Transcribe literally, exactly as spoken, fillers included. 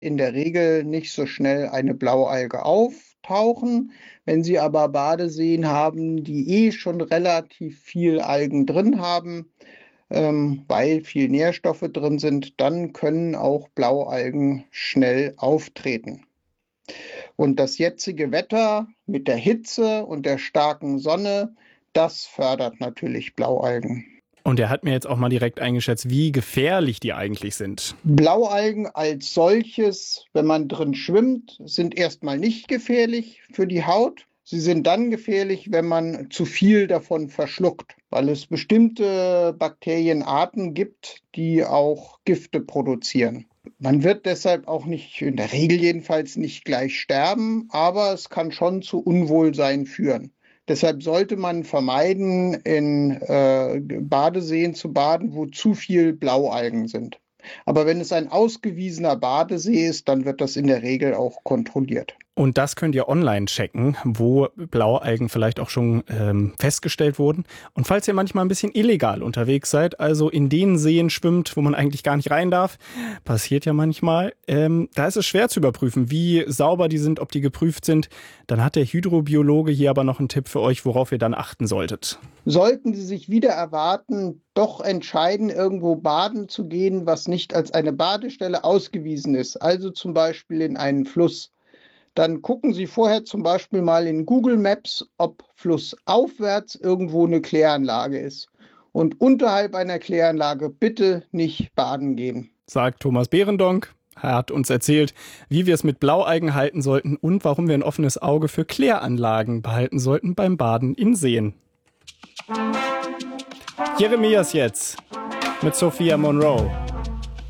in der Regel nicht so schnell eine Blaualge auftauchen. Wenn Sie aber Badeseen haben, die eh schon relativ viel Algen drin haben, ähm, weil viel Nährstoffe drin sind, dann können auch Blaualgen schnell auftreten. Und das jetzige Wetter mit der Hitze und der starken Sonne, das fördert natürlich Blaualgen. Und er hat mir jetzt auch mal direkt eingeschätzt, wie gefährlich die eigentlich sind. Blaualgen als solches, wenn man drin schwimmt, sind erstmal nicht gefährlich für die Haut. Sie sind dann gefährlich, wenn man zu viel davon verschluckt, weil es bestimmte Bakterienarten gibt, die auch Gifte produzieren. Man wird deshalb auch nicht, in der Regel jedenfalls nicht gleich sterben, aber es kann schon zu Unwohlsein führen. Deshalb sollte man vermeiden, in äh, Badeseen zu baden, wo zu viel Blaualgen sind. Aber wenn es ein ausgewiesener Badesee ist, dann wird das in der Regel auch kontrolliert. Und das könnt ihr online checken, wo Blaualgen vielleicht auch schon ähm, festgestellt wurden. Und falls ihr manchmal ein bisschen illegal unterwegs seid, also in den Seen schwimmt, wo man eigentlich gar nicht rein darf, passiert ja manchmal, ähm, da ist es schwer zu überprüfen, wie sauber die sind, ob die geprüft sind. Dann hat der Hydrobiologe hier aber noch einen Tipp für euch, worauf ihr dann achten solltet. Sollten Sie sich wieder erwarten, doch entscheiden, irgendwo baden zu gehen, was nicht als eine Badestelle ausgewiesen ist, also zum Beispiel in einen Fluss, dann gucken Sie vorher zum Beispiel mal in Google Maps, ob flussaufwärts irgendwo eine Kläranlage ist. Und unterhalb einer Kläranlage bitte nicht baden gehen. Sagt Thomas Behrendonck. Er hat uns erzählt, wie wir es mit Blaualgen halten sollten und warum wir ein offenes Auge für Kläranlagen behalten sollten beim Baden in Seen. Jeremias jetzt mit Sophia Monroe.